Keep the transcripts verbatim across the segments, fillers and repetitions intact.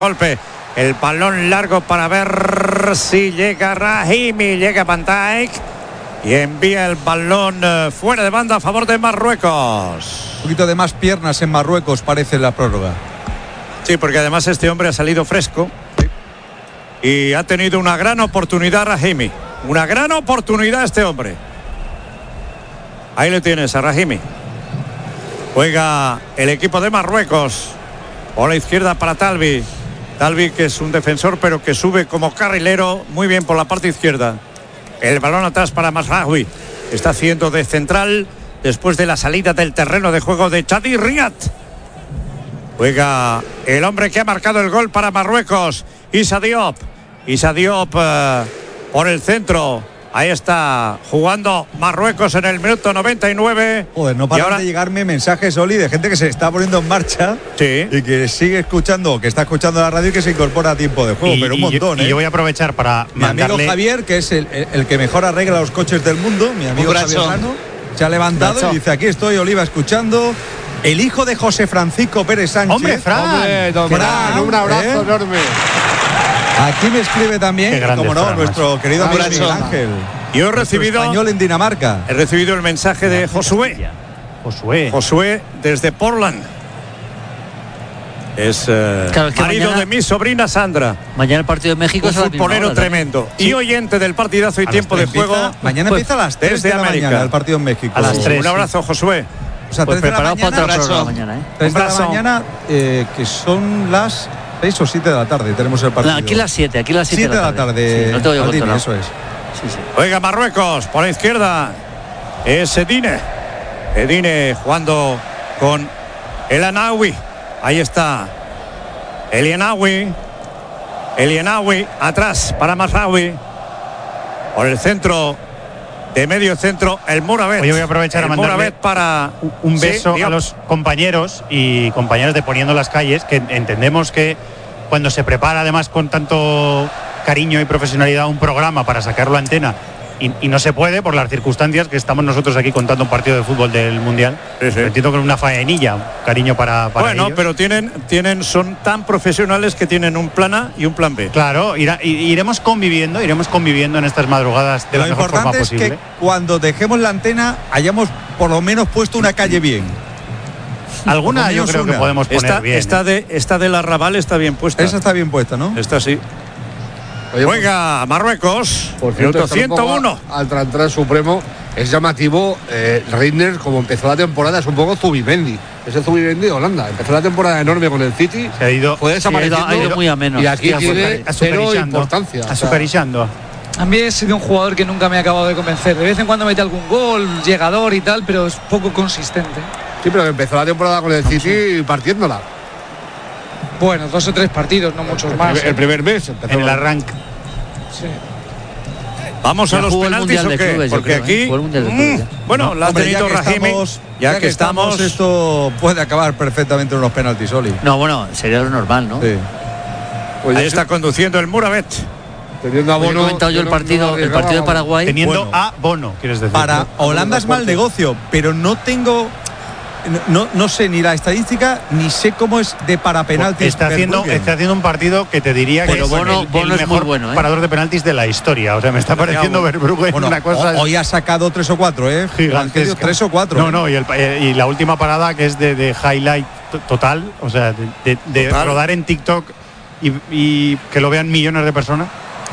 Golpe, el balón largo para ver si llega Rahimi, llega Van Dijk y envía el balón fuera de banda a favor de Marruecos. Un poquito de más piernas en Marruecos parece la prórroga. Sí, porque además este hombre ha salido fresco y ha tenido una gran oportunidad Rahimi. Una gran oportunidad este hombre. Ahí le tienes a Rahimi. Juega el equipo de Marruecos. Por la izquierda para Talbi. Talbi, que es un defensor pero que sube como carrilero muy bien por la parte izquierda. El balón atrás para Mazraoui. Está haciendo de central después de la salida del terreno de juego de Chadi Riyad. Juega el hombre que ha marcado el gol para Marruecos, Issa Diop. Issa Diop uh, por el centro. Ahí está jugando Marruecos en el minuto noventa y nueve. Joder, no paran ahora... de llegarme mensajes, Oli, de gente que se está poniendo en marcha. Sí. Y que sigue escuchando, que está escuchando la radio y que se incorpora a tiempo de juego, y, pero un y montón, yo, ¿eh? Y yo voy a aprovechar para mi mandarle... amigo Javier, que es el, el, el que mejor arregla los coches del mundo, mi amigo Javier Sano, se ha levantado Brazo. y dice, aquí estoy, Oliva, escuchando. El hijo de José Francisco Pérez Sánchez. ¡Hombre, Fran! Hombre, don Fran, Fran, un abrazo ¿eh? enorme. Aquí me escribe también, como no, Fran, nuestro más. querido amigo Miguel Ángel. Yo he recibido español en Dinamarca. He recibido el mensaje de Josué. Josué. Josué desde Portland. Es, eh, claro, es que marido mañana, de mi sobrina Sandra. Mañana el partido de México un es futbolero hora, tremendo. Sí. Y oyente del partidazo y a tiempo de empieza, juego. Mañana pues, empieza a las tres de la América. mañana el partido en México. A las tres. Un abrazo, Josué. O sea, pues tres preparados de la mañana, para otra mañana, ¿eh? tres de la mañana, eh, que son las seis o siete de la tarde. Tenemos el partido. No, aquí las siete, aquí las siete de la tarde. tarde. Sí, no te voy a Aldini, contar, eso es. Sí, sí. Oiga, Marruecos, por la izquierda es Edine. Edine jugando con El Anawi. Ahí está El Anawi. El Anawi atrás para Mazraoui. Por el centro, de medio centro, el Mourabet. Yo voy a aprovechar el a mandarle para un beso sí, a los compañeros y compañeras de Poniendo las Calles, que entendemos que cuando se prepara además con tanto cariño y profesionalidad un programa para sacarlo a antena y, y no se puede por las circunstancias que estamos nosotros aquí contando un partido de fútbol del Mundial. Sí, sí. Entiendo que es una faenilla, cariño para, para bueno, ellos. pero tienen, tienen, son tan profesionales que tienen un plan A y un plan B. Claro, irá, iremos conviviendo, iremos conviviendo en estas madrugadas de lo la mejor forma es posible. Que cuando dejemos la antena hayamos por lo menos puesto una calle bien. Alguna yo creo una. que podemos poner esta, bien. Esta de, esta de la Raval está bien puesta. Esa está bien puesta, ¿no? Esta sí. Oye, Juega Marruecos, por cierto, minuto ciento uno. Al Trantran Supremo es llamativo. Eh, Reiner, como empezó la temporada, es un poco Zubimendi. Es el Zubimendi de Holanda. Empezó la temporada enorme con el City. Se ha ido, fue desapareciendo. Sí, ha, ido, ha ido muy a menos. Y aquí tiene cero importancia. Azucarizando. A mí he sido un jugador que nunca me ha acabado de convencer. De vez en cuando mete algún gol, llegador y tal, pero es poco consistente. Sí, pero empezó la temporada con el City sí. partiéndola. Bueno, dos o tres partidos, no muchos el más. Primer, el primer mes empezó en el arranque. Sí. Vamos ya a los penaltis o qué, clubes, porque creo, aquí ¿eh? mmm, bueno, no, la ha tenido Rahimi. Ya, ya que estamos, esto puede acabar perfectamente en unos penaltis, Oli. No, bueno, sería lo normal, ¿no? Sí. Pues ahí está conduciendo el Mourabet. Teniendo a Bono, he comentado yo el partido, no el partido de Paraguay. Teniendo bueno, a Bono, quieres decir. Para ¿no? Holanda es mal negocio, pero no tengo. No, no sé ni la estadística ni sé cómo es de para penaltis. Está haciendo, está haciendo un partido que te diría pero que Bono, es el, Bono el es mejor muy bueno, ¿eh? parador de penaltis de la historia. O sea, me está pareciendo Verbruggen bueno, una cosa. Hoy ha sacado tres o cuatro, ¿eh? Gigantesca. Tres o cuatro. No, ¿eh? no, y, el, y la última parada que es de, de highlight total, o sea, de, de, de total. rodar en TikTok y, y que lo vean millones de personas.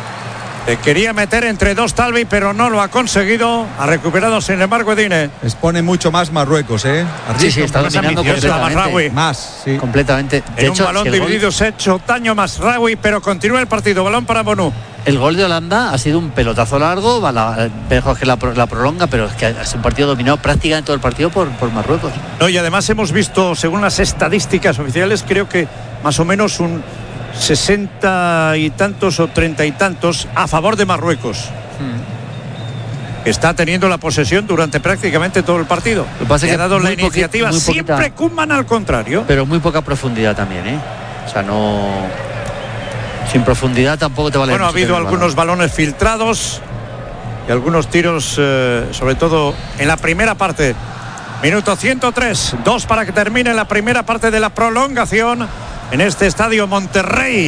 Quería meter entre dos Talbi, pero no lo ha conseguido. Ha recuperado, sin embargo, Edine. Expone mucho más Marruecos, ¿eh? Sí, sí, está dominando completamente. Más, sí. Completamente. De en hecho, un balón si dividido gol... se ha hecho daño Mazraoui, pero continúa el partido. Balón para Bono. El gol de Holanda ha sido un pelotazo largo, la, mejor que la, la prolonga, pero es que es un partido dominado prácticamente todo el partido por, por Marruecos. No, y además hemos visto, según las estadísticas oficiales, creo que más o menos un sesenta y tantos o treinta y tantos a favor de Marruecos. Hmm. Está teniendo la posesión durante prácticamente todo el partido. Lo que pasa es que ha dado la poqui, iniciativa, siempre Koeman al contrario. Pero muy poca profundidad también, ¿eh? O sea, no. Sin profundidad tampoco te vale. Bueno, ha habido algunos balón. balones filtrados y algunos tiros, eh, sobre todo en la primera parte. Minuto ciento tres, dos para que termine la primera parte de la prolongación. en este estadio Monterrey.